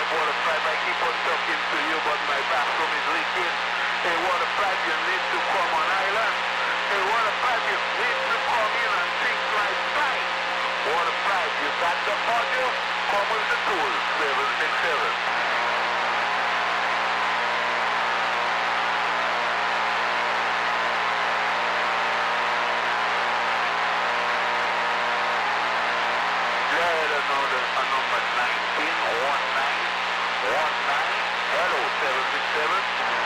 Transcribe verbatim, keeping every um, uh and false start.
five, water five, I keep on talking to you, but my bathroom is leaking. Hey, water five, you need to come on island. Hey, water five, you need to come in and think like five. Water five, you got the audio? Come with the tools, seven six seven. Number nineteen one nine one nine. Hello, seven six seven.